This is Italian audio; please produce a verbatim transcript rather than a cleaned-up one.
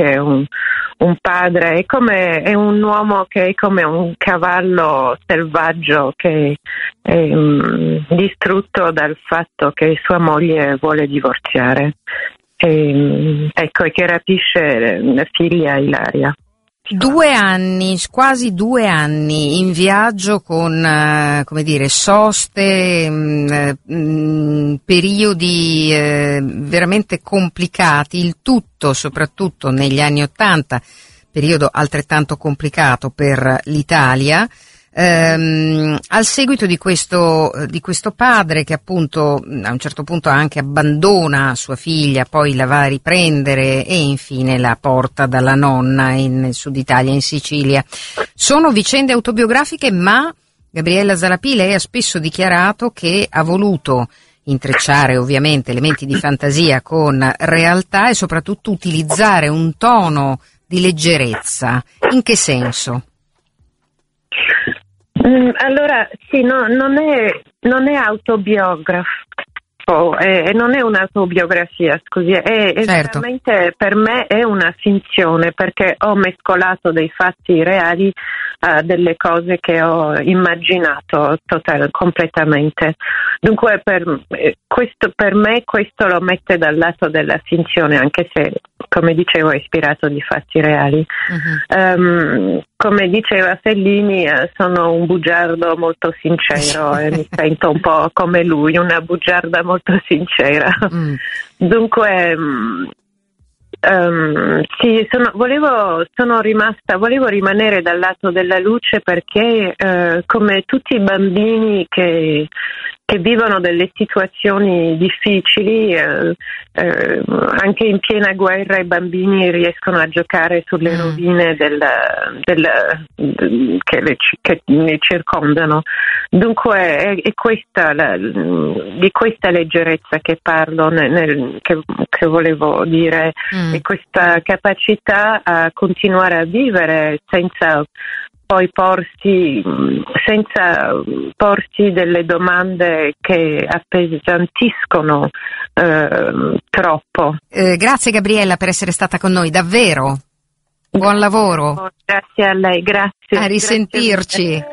anche un, un padre, è come è un uomo che è come un cavallo selvaggio che è um, distrutto dal fatto che sua moglie vuole divorziare. E, ecco, e che rapisce la figlia Ilaria. Due anni, quasi due anni in viaggio con, eh, come dire, soste, mh, mh, periodi eh, veramente complicati, il tutto soprattutto negli anni Ottanta, periodo altrettanto complicato per l'Italia. Ehm, al seguito di questo, di questo padre che appunto a un certo punto anche abbandona sua figlia, poi la va a riprendere e infine la porta dalla nonna in, nel sud Italia, in Sicilia. Sono vicende autobiografiche, ma Gabriella Zalapì, lei ha spesso dichiarato che ha voluto intrecciare ovviamente elementi di fantasia con realtà e soprattutto utilizzare un tono di leggerezza. In che senso? Mm, allora, sì, no, non è, non è autobiografo, è, non è un'autobiografia, scusi, è, è certo. veramente, per me è una finzione, perché ho mescolato dei fatti reali a delle cose che ho immaginato total, completamente. Dunque, per, questo, per me questo lo mette dal lato della finzione, anche se, come dicevo, è ispirato di fatti reali. Uh-huh. Um, come diceva Fellini, eh, sono un bugiardo molto sincero e mi sento un po' come lui, una bugiarda molto sincera. Mm. Dunque, um, sì, sono, volevo, sono rimasta, volevo rimanere dal lato della luce perché, eh, come tutti i bambini che che vivono delle situazioni difficili, eh, eh, anche in piena guerra i bambini riescono a giocare sulle mm. rovine del, del, del, che, le, che li circondano. Dunque è, è questa la, di questa leggerezza che parlo, nel, nel, che, che volevo dire, mm. e questa capacità a continuare a vivere senza poi porsi, senza porsi delle domande che appesantiscono eh, troppo. Eh, grazie Gabriella per essere stata con noi, davvero. Buon lavoro. Grazie a lei, grazie. A risentirci. Grazie.